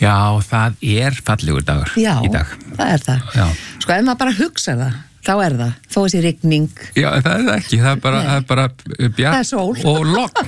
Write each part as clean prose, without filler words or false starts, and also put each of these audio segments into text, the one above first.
Já, það fallegur dagur í dag. Já, það það. Já. Sko, ef maður bara hugsa það, þá það. Þó þessi rigning. Já, það ekki. Það bara bjart og logn.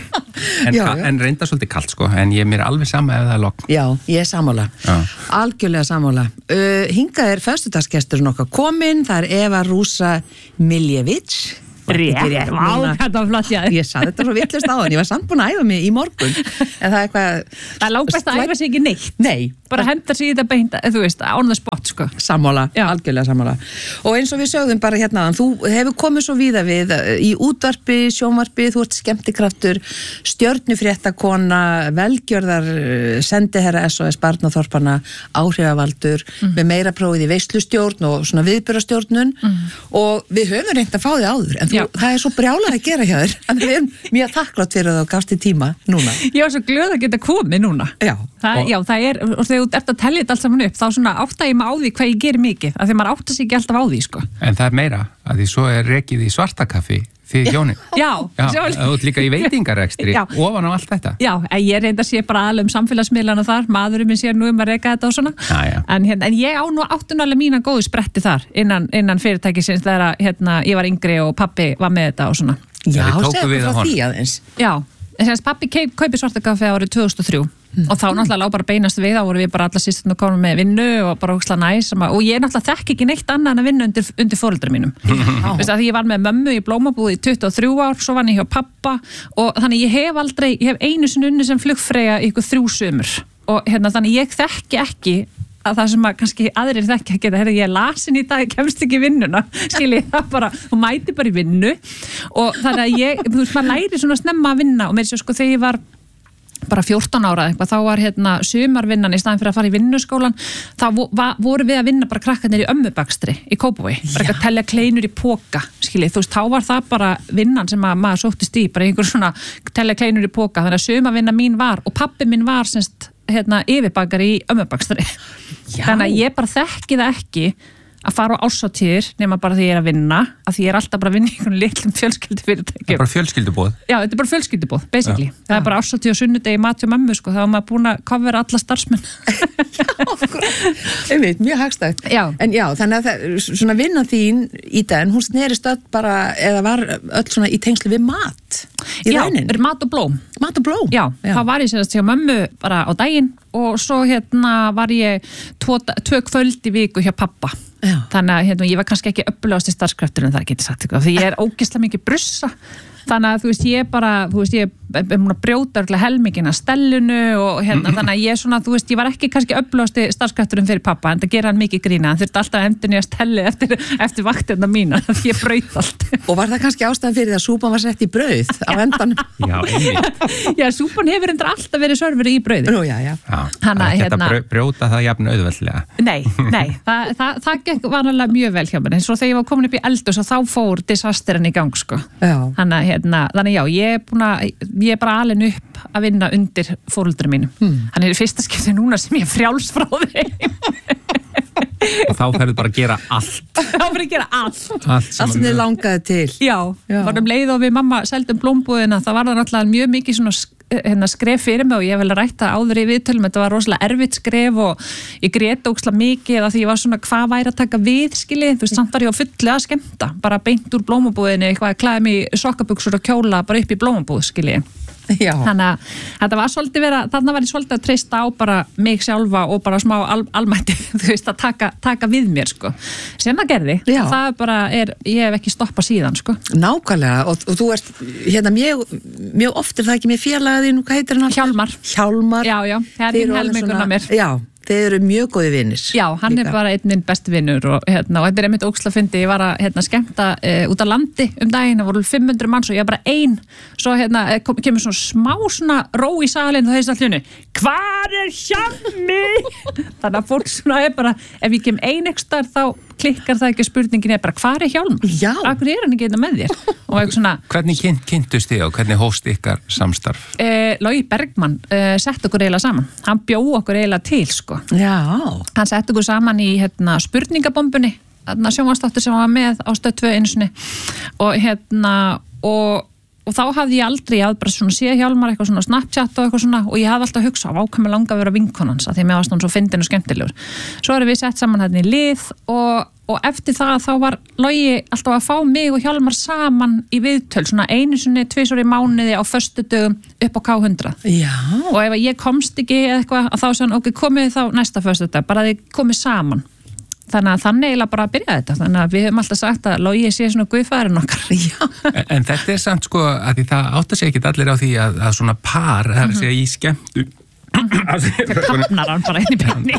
En reynda svolítið kalt, sko. En mér alveg sama ef það logn. Já, ég sammála. Algjörlega sammála. Hingað föstudagsgesturinn okkar kominn. Það Eva Rúsa Miljević. Rétt, þetta var flott, já. Ég sagði þetta svo vitlaust áðan, ég var samt búin að æfa mig í morgun. En það eitthvað... Það langbest að æfa sig ekki neitt. Nei. Bara hendar sig í þetta beint, þú veist, on the spot, sko. Sammála, algjörlega sammála. Og eins og við sögðum bara hérna, þú hefur komið svo víða við í útvarpi, sjónvarpi, þú ert skemmtikraftur, stjörnufréttakona, velgjörðar, sendiherra SOS Barnaþorpanna, áhrifavaldur, með meira prófið í veislustjórn og svona viðburðarstjórnun og við höfum reynt að fá þig áður, en það svo brjálað að gera hjá þér, en við erum mjög þakklátt fyrir að þú gafst í tíma núna. Ég var svo glöð að geta komið núna. Það og þegar þú ert að tellja þetta allt saman upp, þá svona átta ég mig á því hvað ég ger mikið, af því maður átta sig ekki alltaf á því, sko. En það meira, að því svo rekið í svartakaffi fyrir hjónin. Já. Þú ert líka í veitingarekstri, ofan á allt þetta. Já, ég reynda sé bara alveg samfélagsmiðlana þar, maðurinn minn sér nú að reka þetta og svona. En ég á nú áttunalega mína góðu spretti þar, innan fyrirtækisins þegar ég var yngri og pappi var með þetta og svona. Já, segðu frá því aðeins. Já, pappi kaupi svartakaffi árið 2003. Og þá náttúrulega lá bara beinast við, þá voru við bara alla systurnar komin með vinnu og bara ógeðslega næs og ég náttúrulega þekki ekki neitt annað en að vinna undir foreldrum mínum. Veist að ég var með mömmu í blómabúð í 23 ár, svo vann ég hjá pappa og þannig ég hef einu sinni unni sem flugfreyja í ykkur 3 sumur og þannig ég þekki ekki að það sem að kannski aðrir þekki að geta, ég lasin í dag, ég kemst ekki í vinnuna, skilji það bara, og mæti bara í vinnu og þannig að þú veist, maður læri svona snemma að vinna og mér sé sko þegar ég var bara 14 ára eitthvað, þá var sumarvinnan í staðin fyrir að fara í vinnuskólan, þá voru við að vinna bara krakkarnir í ömmubakstri í Kópavogi, bara ekki að telja kleinur í póka, skiljið, þú veist, þá var það bara vinnan sem maður sóttist í, bara einhver svona telja kleinur í póka, þannig að sumarvinna mín var, og pabbi minn var semst, yfirbakari í ömmubakstri. Þannig að ég bara þekki það ekki að fara á árshátíðir nema bara því ég að vinna, að því ég alltaf bara að vinna í einhvern litlum fjölskyldufyrirtækjum. Það bara fjölskyldubóð? Já, þetta bara fjölskyldubóð, basically. Já. Það bara árshátíð og sunnudegi mati og mömmu, sko, þá var maður búin að covera alla starfsmenn. Mjög hagstætt. Já. En já, þannig að svona vinna þín í dag, hún snerist öll bara, eða var öll svona í tengslu við mat í rauninni? Já, mat og blóm. Mat og blóm? Já, þá var ég sérst hjá mömmu bara á daginn og svo var ég 2 kvöld í viku hjá pappa. Já. Þannig að ég var kannski ekki öflugast í starfskraftur en það geti sagt eitthvað, því ég er ógeðslega mikið brussa. Þannig að þú veist, ég er múin að brjóta helmingina stellunu og þannig að ég svona, þú veist, ég var ekki kannski öflugast í starfskrafturinn fyrir pappa, en það gera hann mikið grína, hann þurfti alltaf að endurnýja stelli eftir vaktina mína, því ég braut allt. Og var það kannski ástæðan fyrir því að súpan var sett í brauð á endanum? Já, einmitt. Já, súpan hefur endur alltaf verið sörfur í brauði. Nú, já. Það er ekki að brjóta það jafn auðveldlega. Nei, það gekk vanalega mjög vel hjá mér, en svo þegar ég var komin upp í eldhús og þá fór disasterinn í gang, sko. Þannig já, ég er bara alin upp að vinna undir foreldrum mínum. Þannig er fyrsta skipti núna sem ég er frjáls frá þeim. Og þá ferðu bara að gera allt. Þá fyrir að gera allt. Allt sem þið langaði til. Já. Varum leið og við mamma seldum blómbúðina, það var það náttúrulega mjög mikið svona skref fyrir mig og ég vel að rætta áður í viðtölum, þetta var rosalega erfitt skref og ég grét ógeðslega mikið af því ég var svona hvað væri að taka við, skiljið, þú veist, samt var ég á fullu að skemmta, bara beint úr blómabúðinni, eitthvað að klæða mig í sokkabuxur og kjóla bara upp í blómabúð, skiljið. Já. Þannig að þetta var svolítið þarna var ég svolítið að treysta á bara mig sjálfa og bara smá almætti, þú veist, að taka við mér, sko. Sem það gerði, það bara ég hef ekki stoppað síðan, sko. Nákvæmlega, og þú ert, mjög oft er það ekki með félagaðinn, hvað heitir hann? Hjálmar. Já, það er hinn helminguna mér. Já. Þeir eru mjög góði vinir. Já, hann er bara einn besti vinur og þetta er einmitt ógeðslega fyndið, ég var að skemmta út á landi daginn, það voru 500 manns og ég bara ein, svo kemur svona smá svona ró í salin og það heist allir hvar er Hjálmi? Þannig að fólk svona er bara, ef ég kem ein ekstar þá klikkar það ekki, spurningin er bara hvar er Hjálmar? Já. Akkur er hann ekki einna með þér? Og eitthvað svona. Hvernig kynntust þið og hvernig hófst ykkar samstarf? Logi Bergmann sett okkur eiginlega saman. Hann bjó okkur eiginlega til, sko. Já. Hann sett okkur saman í spurningabombunni, sjónvarpsþáttur sem var með á Stöð 2 einu sinni og og þá hafði ég aldrei, ég hafði bara svona séð Hjálmar eitthvað svona Snapchat og eitthvað svona og ég hafði alltaf hugsað á ákveðum langa að vera vinkonans að því mér varst hann svo fyndin og skemmtilegur. Svo erum við sett saman hérna í lið og eftir það þá var Logi alltaf að fá mig og Hjálmar saman í viðtöl, svona einu sinni, 2 í mánuði á föstudögum upp á K100. Já. Og ef ég komst ekki eða eitthvað, þá sagði hann, ok, komið þá næsta föstudag, bara þið komið saman. Þannig að þannig eiginlega bara að byrja þetta. Þannig að við höfum alltaf sagt að Logi sé svona guðfæðurinn okkar. Já. En þetta samt sko, að því það átta sig ekki allir á því að svona par, það að segja í skemmtu, það kapnar hann bara inn í beinni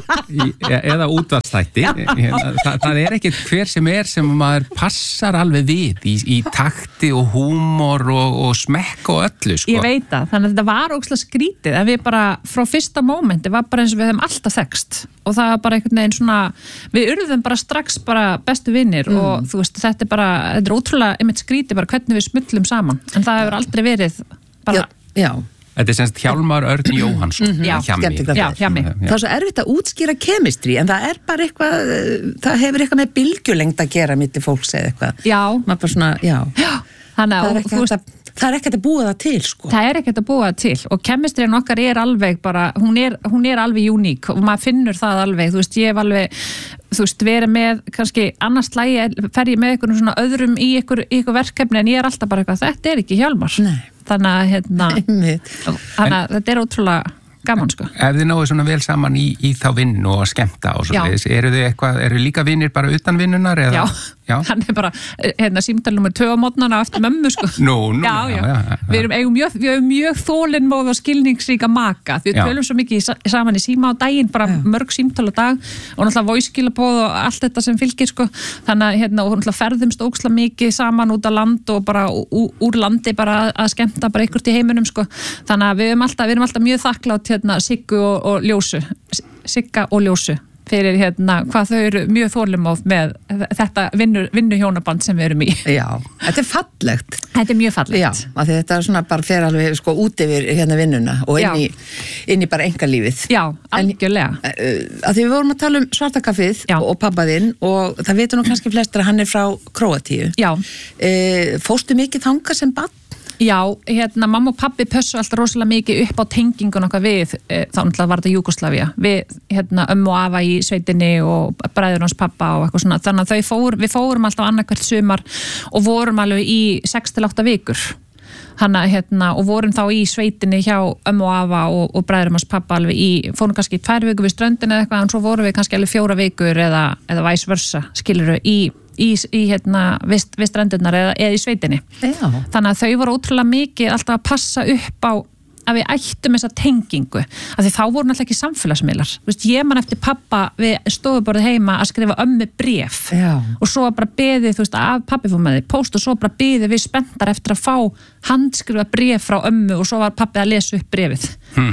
eða útvarpsþætti það ekkert hver sem maður passar alveg við í takti og húmor og smekk og öllu sko. Ég veit það, þannig að þetta var ógeðslega skrítið en við bara frá fyrsta mómenti var bara eins og við höfum alltaf þekkst og það var bara einhvern veginn svona við urðum bara strax bara bestu vinnir og þú veist þetta er ótrúlega einmitt skrítið bara hvernig við smullum saman en það hefur aldrei verið bara Já. Þetta semst Hjálmar Örn Jóhannsson Hjami. Það svo erfitt að útskýra kemistri en það bara eitthvað það hefur eitthvað með bylgjulengd að gera milli fólks eða eitthvað. Já. Maður bara svona, já. Það er ekkert að búa það til sko. Það er ekkert að búa það til og kemistriðin okkar er alveg bara, hún er alveg uník og maður finnur það alveg, þú veist, ég hef alveg verið með kannski annars slægi fer ég með einhvern svona öðrum í einhver verkefni en ég er alltaf bara eitthvað, þetta er ekki Hjálmar. Nei. Þannig að þetta er ótrúlega gaman sko. Ef þið náðu svona vel saman í þá vinnu og að skemmta og svo leiðis, eru líka vinnir bara utan vinnunar? Eða? Já, hann er bara símtal nummer 2 á mótnana eftir mömmu sko. Já. Við hefum mjög þolinmóð og skilningsríka maka, við tölum svo mikið saman í síma á daginn, bara mörg símtal á dag og náttúrulega voice-skilabóð og allt þetta sem fylgir sko, þannig að og náttúrulega ferðumst ógeðslega mikið saman út á land og bara úr landi bara að skemmta bara einhvert í heiminum sko, þannig að við erum alltaf mjög þakklátt Siggu og Ljósu Sigga og Ljósu fyrir hvað þau eru mjög þolinmóð með þetta vinnuhjónaband sem við erum í. Já, þetta er fallegt. Þetta er mjög fallegt. Já, af því þetta er svona bara fer alveg sko út yfir vinnuna og inn í bara engalífið. Já, algjörlega. Af því við vorum að tala um Svartakaffið og pabbaðinn og það veitur nú kannski flestir að hann er frá Króatíu. Já. Fórstu mikið þangað sem barn? Já, mamma og pabbi pössu alltaf rosalega mikið upp á tengingun okkar við, þá náttúrulega var þetta Júgóslavía, við ömmu og afa í sveitinni og bræður hans pappa og eitthvað svona, þannig að við fórum alltaf annarkvært sumar og vorum alveg í 6-8 vikur, og vorum þá í sveitinni hjá ömmu og afa og bræður hans pappa alveg fórum kannski 2 vikur við ströndin eða eitthvað, en svo vorum við kannski alveg 4 vikur eða vice versa, skilurðu, í við strendurnar eða í sveitinni. Já. Þannig að þau voru ótrúlega mikið alltaf að passa upp á að við ættum þessa tengingu af því þá voru náttúrulega ekki samfélagsmiðlar. Ég man eftir pappa við stofuborðið heima að skrifa ömmu bréf og svo bara beðið að pappi fór með því post og svo bara beðið við spenntar eftir að fá handskrifa bréf frá ömmu og svo var pappi að lesa upp bréfið.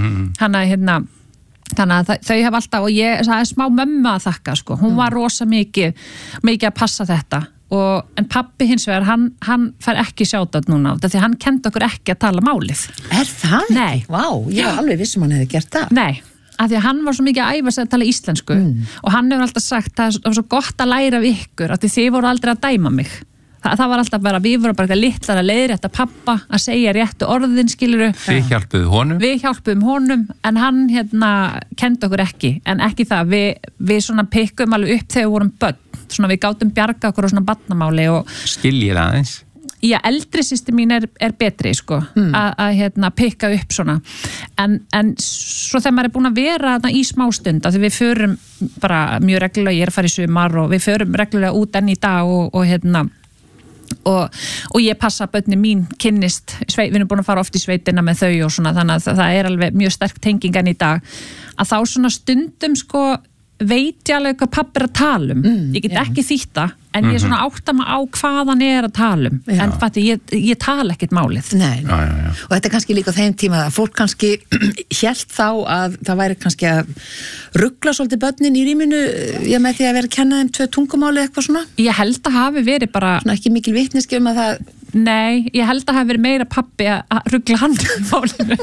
Þannig að þau hafa alltaf, og það er smá mömmu að þakka sko, hún var rosa mikið að passa þetta en pappi hins vegar, hann fær ekki sjátat núna á þetta því hann kendi okkur ekki að tala málið. Er það? Nei. Vá, ég var alveg viss hann hefði gert það. Nei, af því að hann var svo mikið að æfa sig að tala íslensku og hann hefur alltaf sagt, það var svo gott að læra af ykkur, af því þið voru aldrei að dæma mig. Það var alltaf bara, við vorum bara litlar að leiðrétta pappa að segja réttu orðin, skiluru. Þið hjálpuðu honum? Við hjálpuðum honum, en hann kendi okkur ekki, en ekki það, við svona pikkum alveg upp þegar við vorum börn, svona við gátum bjarga okkur á svona barnamáli og... Skiljið aðeins? Já, eldri systir mín er betri, sko, að pikka upp svona, en svo þegar maður er búin að vera í smástund, af því við förum bara mjög reglulega, ég er að fara í sumar og við förum reglulega út enn í dag og ég passa að börnin mín kynnist, við erum búin að fara oft í sveitina með þau og svona, þannig að það er alveg mjög sterk tenging enn í dag, að þá svona stundum sko veit ég alveg hvað pappi er að tala um ég get ekki þýtt það, en ég svona átta mig á hvað hann er að tala um en fatti, ég tala ekkert málið. Nei. Og þetta er kannski líka þeim tíma að fólk kannski hélt þá að það væri kannski að rugla svolítið börnin í rýminu með því að vera að kenna þeim 2 tungumáli eitthvað svona. Ég held að hafi verið bara svona ekki mikil vitneski að það Nei, ég held að hafa verið meira pabbi að rugla hann málinu.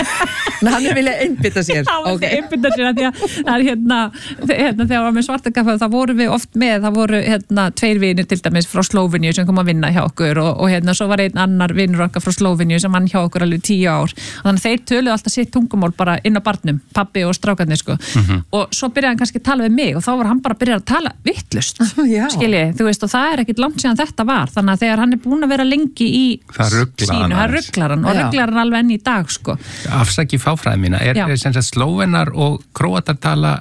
Hann vilja einbytta sér. Hann vilja einbytta sér, því að það þegar við varum með Svartakaffi, þá vorum við oft með, það voru 2 vinir til dæmis frá Slóveníu sem kom að vinna hjá okkur og svo var einn annar vinur okkar frá Slóveníu sem vann hjá okkur alveg 10 ár. Og þannig að þeir töluðu alltaf sitt tungumál bara inn á barnum, pabbi og strákarnir sko. Og svo byrjaði hann kannski að tala við mig og þá var hann bara að byrja að tala vitlaust. Skiljið, þú veist, og það er ekkit langt síðan þetta var. Þannig að þegar hann er búinn að vera lengi í sínu, það rugglar hann og rugglar hann alveg enn í dag sko. Afsaki fáfræði mína, er sem sagt Slóvenar og Króatar tala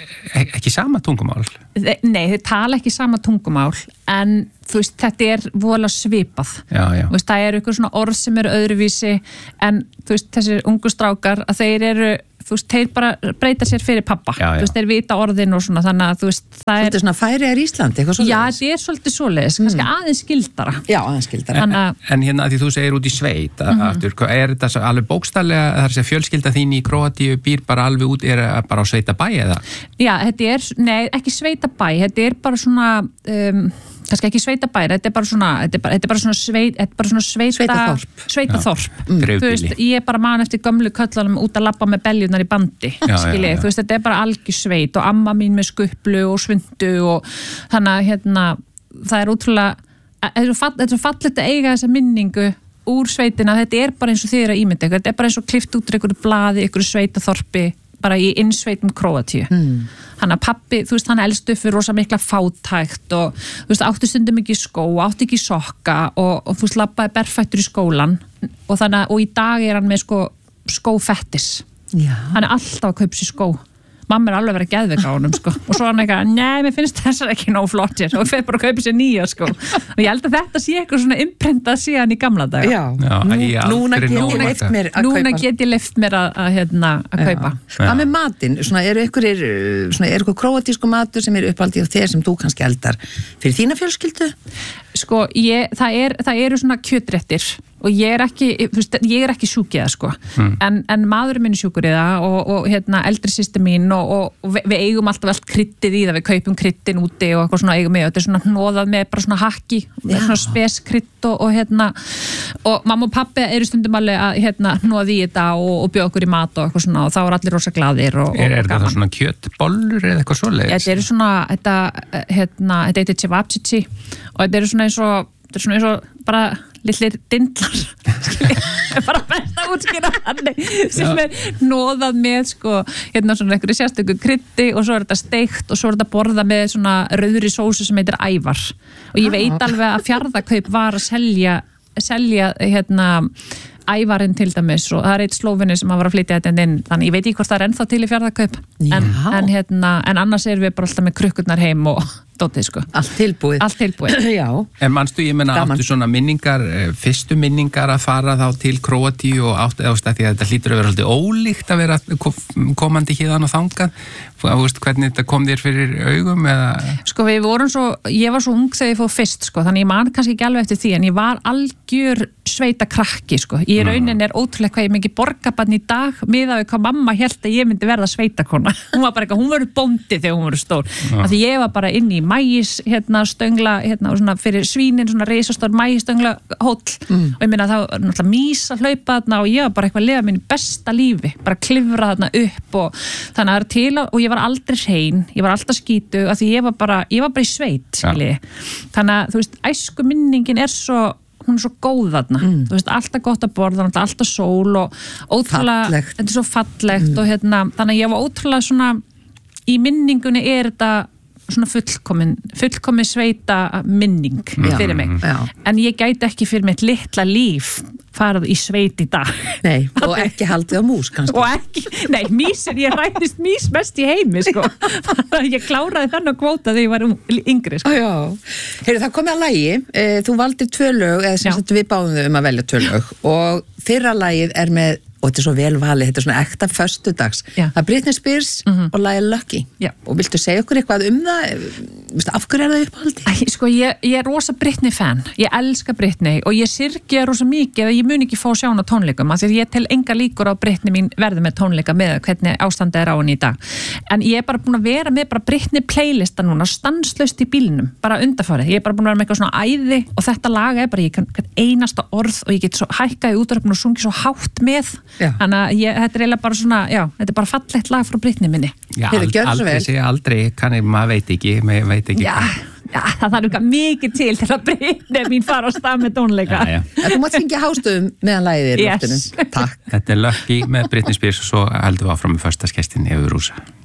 ekki sama tungumál? Nei, þau tala ekki sama tungumál en þú veist, þetta er voðalega svipað. Þú veist, það eru ykkur svona orð sem eru öðruvísi en þú veist, þessir ungu strákar að þeir eru, þú veist, þeir bara breyta sér fyrir pappa. Þú veist, þeir vita orðin og svona, þannig að þú veist, það er... Svolítið svona Færeyjar Íslandi, eitthvað svoleiðis? Já, þetta er svolítið svoleiðis, kannski aðeins skildara. Já, aðeins skildara. En hérna að því þú segir út í sveit, er þetta alveg bókstaflega, þar sé fjölskylda þín í Króatíu býr bara alveg út, er bara á sveitabæ eða? Já, þetta er, nei, ekki sveitabæ, þetta er bara svona... kannski ekki sveitabæri, þetta er bara svona sveitaþorp. Þú veist, ég er bara man eftir gömlu köllunum út að labba með beljunar í bandi, skiljið, þú veist, þetta er bara algjör sveit og amma mín með skuplu og svundu og þannig að það er útrúlega, þetta er fallegt að eiga þessa minningu úr sveitina, þetta er bara eins og þið eru að ímynda ykkur, þetta er bara eins og klift út úr einhverju blaði, einhverju sveitaþorpi, bara í innsveitum Króatíu. Hann að pappi, þú veist, hann elst upp fyrir rosa mikla fátækt og þú veist, átti stundum ekki skó, átti ekki sokka og þú veist, labbaði berfættur í skólan og í dag er hann með skófettis. Hann er alltaf að kaupa sér skó. Mamma er alveg verið að geðveika á honum sko. Og svo hann eitthvað, nei, mér finnst þessar ekki nóg flottir og fyrir bara að kaupa sér nýja sko. Og ég held að þetta sé eitthvað svona imprentað síðan í gamla daga. Núna get ég leyft mér að kaupa. Hvað með matinn? Er eitthvað króatísku matur sem er uppáldið á þér sem þú kannski eldar fyrir þína fjölskyldu? Sko, það eru svona kjötréttir og ég er ekki sjúk í það sko. En maðurinn minn er sjúkur í það og eldri systir mín og við eigum alltaf allt kryddið í það, við kaupum kryddin úti og eitthvað svona eigum með, þetta er svona hnoðað með bara svona hakki, svona speskrydd og mamma og pappi eru stundum alveg að hnoða í þetta og bjóða okkur í mat og eitthvað svona og þá er allir rosa glaðir og Er þetta svona kjötbollur eða eitthvað svoleiðis? Þetta eru svona, þetta heitir cevapici og þetta eru svona eins og bara litlir dindlar bara best að útskýra þannig sem er hnoðað með svona einhverju sérstöku kryddi og svo er þetta steikt og svo er þetta borðað með svona rauðri sósu sem heitir ævar og ég veit alveg að Fjarðakaup var að selja ævarinn til dæmis og það er eitt Slóveni sem að var að flytja þetta inn þannig ég veit ekki hvort það er ennþá til í Fjarðakaup en annars erum við bara alltaf með krukkurnar heim og dótið sko. Allt tilbúið. Já. En manstu, ég meina, áttu svona minningar, fyrstu minningar að fara þá til Króatíu og áttu eða því að þetta hlýtur að vera alltaf ólíkt að vera komandi hérðan og þangað, hvernig þetta kom þér fyrir augum eða? Sko ég var svo ung þegar ég fóð fyrst sko, þannig ég man kannski ekki alveg eftir því en ég var algjör sveita krakki sko, í raunin er ótrúlega hvað ég mikið borgabann í dag miðað við hvað mamma hélt að ég myndi verða sveitakona, hún var bara eitthvað, hún verður bóndi þegar hún verður stór, af því ég var bara inn í mægis stöngla svona fyrir svínin, svona reisastór mægisstöngla hóll og ég meina það var náttúrulega mís að hlaupa þarna og ég var bara eitthvað að lifa mínu besta lífi, bara klifra þarna upp og þannig að það er til og ég var aldrei hrein, ég var alltaf skítu af því ég var bara í sveit þannig að þú veist, æsku minningin er hún er svo góð þarna þú veist, alltaf gott að borða, alltaf sól og ótrúlega, þetta er svo fallegt og þannig að ég var ótrúlega svona í minningunni er þetta svona fullkomin sveita minning fyrir mig en ég gæti ekki fyrir mitt litla líf farað í sveit í dag Nei, og ekki haldið á mús kannski og ekki, nei, ég rættist mís mest í heimi sko ég kláraði þennan kvóta þegar ég var yngri sko Heyrðu, það komið að lagi þú valdir 2 lög eða sem sagt við báðum þau að velja 2 lög og fyrra lagið er með og þetta svo vel valið, þetta svona ekta föstudags. Það Britney Spears og lagið Lucky. Og viltu segja okkur eitthvað það? Af hverju það uppáhaldi? Sko, ég rosa Britney fan. Ég elska Britney og ég syrgja rosa mikið að ég mun ekki fá að sjá hana á tónleikum. Því ég tel enga líkur á Britney mín verði með tónleika með hvernig ástandið á henni í dag. En ég bara búin að vera með bara Britney playlista núna, stanslaust í bílnum, bara undanfarið. Ég bara búin að vera með eitthvað svona æði og þetta lag bara, ég kann einasta orð og ég get svo hækkað í útvarpinu og sungið svo hátt með. Þannig að þetta eiginlega bara svona, þetta er bara fallegt lag frá Britney minni. Aldrei kann ég, maður veit ekki. Það þarf eitthvað mikið til að Britney mín fara á stað með tónleika. Þú mátt syngja hástöðum meðan lagið í loftinu. Takk. Þetta er Lucky með Britney Spears og svo heldum við áfram með föstaskestin yfir Rúsa.